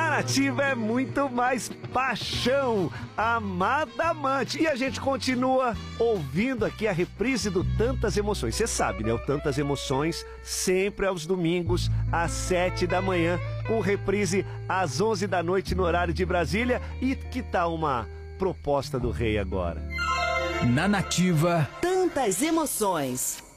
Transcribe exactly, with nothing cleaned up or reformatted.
Na Nativa é muito mais paixão, amada amante. E a gente continua ouvindo aqui a reprise do Tantas Emoções. Você sabe, né? O Tantas Emoções sempre aos domingos, às sete da manhã, com reprise às onze da noite no horário de Brasília. E que tal uma proposta do rei agora? Na Nativa, Tantas Emoções.